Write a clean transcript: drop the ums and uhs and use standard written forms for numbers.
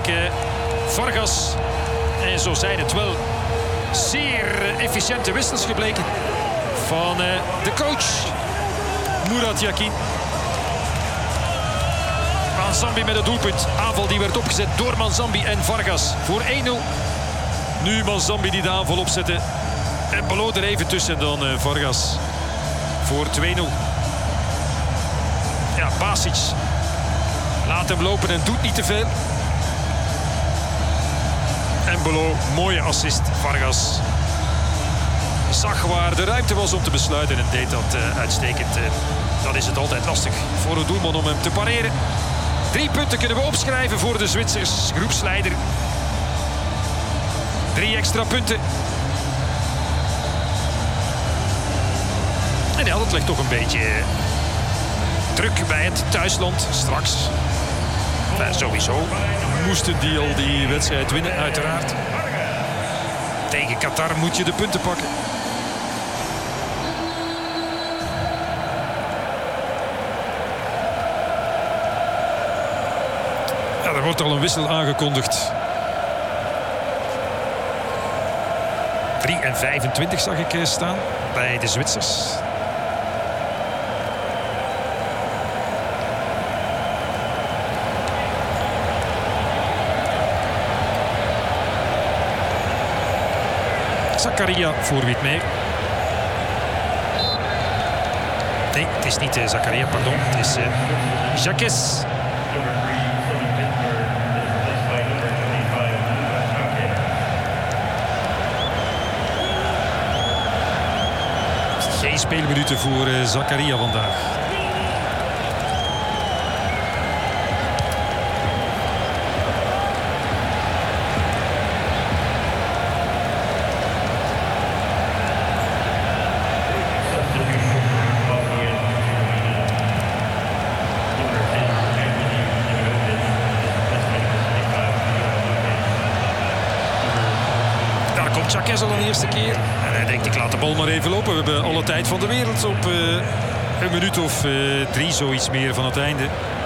Vargas. En zo zijn het wel zeer efficiënte wissels gebleken van de coach Murat Yakin. Manzambi met het doelpunt. Aanval die werd opgezet door Manzambi en Vargas voor 1-0. Nu Manzambi die de aanval opzette. En Belo er even tussen en dan Vargas voor 2-0. Ja, Basic laat hem lopen en doet niet te veel. En Belo, mooie assist. Vargas zag waar de ruimte was om te besluiten en deed dat uitstekend. Dat is het altijd lastig voor een doelman om hem te pareren. 3 punten kunnen we opschrijven voor de Zwitsers. Groepsleider. 3 extra punten. En ja, dat legt toch een beetje druk bij het thuisland straks. Sowieso moesten die al die wedstrijd winnen, uiteraard. Tegen Qatar moet je de punten pakken. Ja, er wordt al een wissel aangekondigd. 3:25 zag ik staan bij de Zwitsers. Zakaria voor Witmer. Nee, het is niet Zakaria, pardon. Het is Jacques. Geen speelminuten voor Zakaria vandaag. Jacques al een eerste keer. En hij denkt, ik laat de bal maar even lopen. We hebben alle tijd van de wereld op een minuut of 3, zoiets meer van het einde.